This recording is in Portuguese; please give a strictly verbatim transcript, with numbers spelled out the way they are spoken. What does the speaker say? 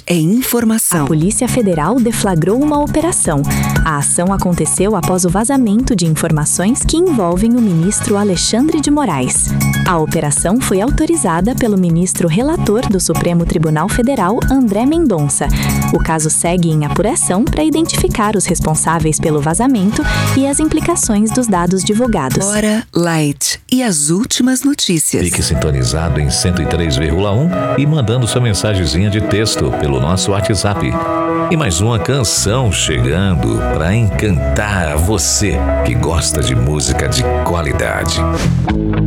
é informação. A Polícia Federal deflagrou uma operação. A ação aconteceu após o vazamento de informações que envolvem o ministro Alexandre de Moraes. A operação foi autorizada pelo ministro relator do Supremo Tribunal Federal, André Mendonça. O caso segue em apuração para identificar os responsáveis pelo vazamento e as implicações dos dados divulgados. Hora Light e as últimas notícias. Fique sintonizado em cento e três vírgula um e mandando sua mensagenzinha de texto pelo nosso WhatsApp. E mais uma canção chegando para encantar você que gosta de música de qualidade.